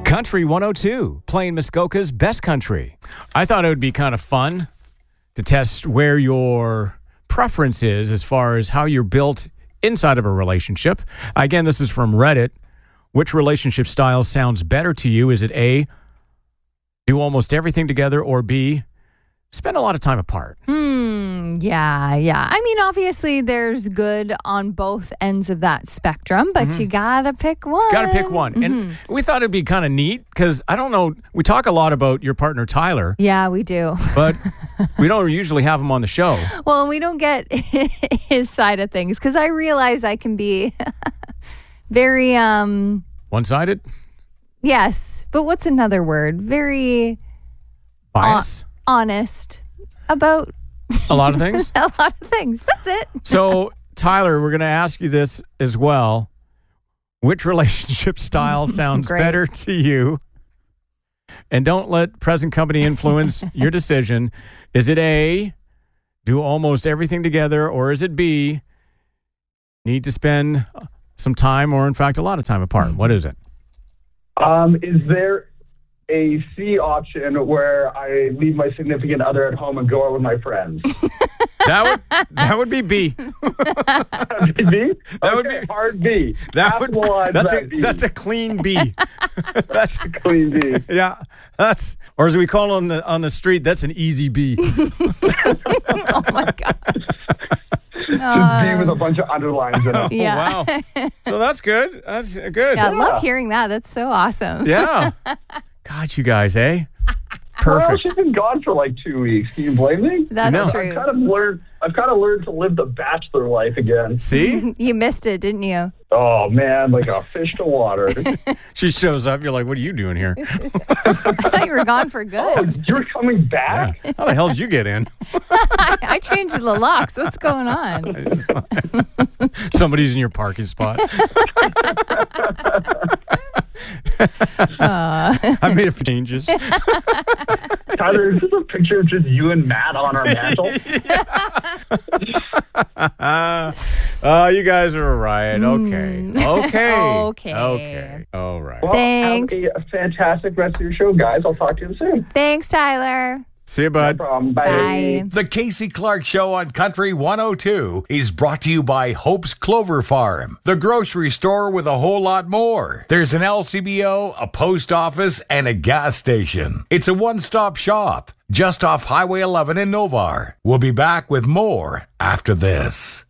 Country 102, playing Muskoka's best country. I thought it would be kind of fun to test where your preference is as far as how you're built inside of a relationship. Again, this is from Reddit. Which relationship style sounds better to you? Is it A, do almost everything together, or B, spend a lot of time apart? Yeah. I mean, obviously, there's good on both ends of that spectrum, but you gotta pick one. Got to pick one. And we thought it'd be kind of neat because, I don't know, we talk a lot about your partner, Tyler. Yeah, we do. But we don't usually have him on the show. Well, we don't get his side of things because I realize I can be very... One-sided? Yes. But what's another word? Very... Bias? Honest about... A lot of things? A lot of things. That's it. So, Tyler, we're going to ask you this as well. Which relationship style sounds better to you? And don't let present company influence your decision. Is it A, do almost everything together, or is it B, need to spend some time or, in fact, a lot of time apart? What is it? Is there a C option where I leave my significant other at home and go out with my friends? That would be B. B? That would be hard B. That's a clean B. That's a clean B. Yeah. Or as we call it on the street, that's an easy B. Oh my God. Just B with a bunch of underlines in it. Yeah. Oh, wow. So that's good. That's good. Yeah, I love hearing that. That's so awesome. Yeah. God, you guys, eh? Perfect. Well, she's been gone for like 2 weeks. Can you blame me? That's true. I've kind of learned to live the bachelor life again. See? You missed it, didn't you? Oh, man, like a fish to water. She shows up. You're like, what are you doing here? I thought you were gone for good. Oh, you're coming back? Yeah. How the hell did you get in? I changed the locks. What's going on? Somebody's in your parking spot. I made a few changes. Tyler, is this a picture of just you and Matt on our mantle? You guys are a riot. Okay. All right. Well, Thanks. have a fantastic rest of your show, guys. I'll talk to you soon. Thanks, Tyler. See you, bud. No problem. Bye. The Casey Clark Show on Country 102 is brought to you by Hope's Clover Farm, the grocery store with a whole lot more. There's an LCBO, a post office, and a gas station. It's a one-stop shop just off Highway 11 in Novar. We'll be back with more after this.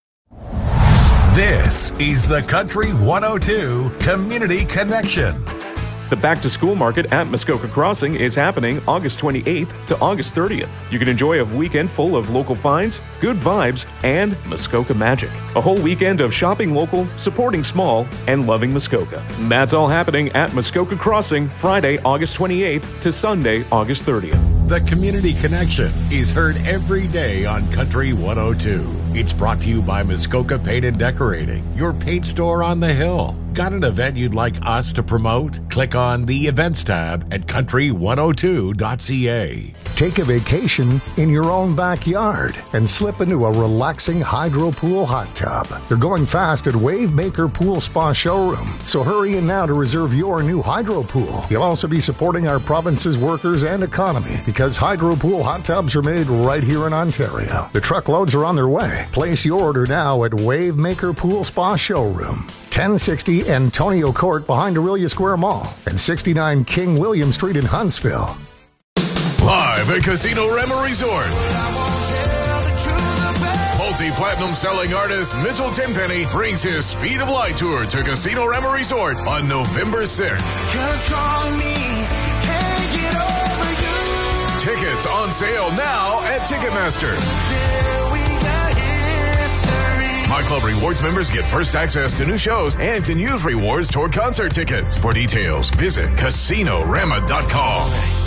This is the Country 102 Community Connection. The back-to-school market at Muskoka Crossing is happening August 28th to August 30th. You can enjoy a weekend full of local finds, good vibes, and Muskoka magic. A whole weekend of shopping local, supporting small, and loving Muskoka. That's all happening at Muskoka Crossing Friday, August 28th to Sunday, August 30th. The Community Connection is heard every day on Country 102. It's brought to you by Muskoka Paint and Decorating, your paint store on the hill. Got an event you'd like us to promote? Click on the Events tab at country102.ca. Take a vacation in your own backyard and slip into a relaxing hydro pool hot tub. They're going fast at Wavemaker Pool Spa Showroom, so hurry in now to reserve your new hydro pool. You'll also be supporting our province's workers and economy because hydro pool hot tubs are made right here in Ontario. The truckloads are on their way. Place your order now at Wavemaker Pool Spa Showroom. 1060 Antonio Court behind Aurelia Square Mall and 69 King William Street in Huntsville. Live at Casino Rema Resort. Multi-platinum selling artist Mitchell Tenpenny brings his Speed of Light tour to Casino Rema Resort on November 6th. Tickets on sale now at Ticketmaster. My Club Rewards members get first access to new shows and can use rewards toward concert tickets. For details, visit CasinoRama.com.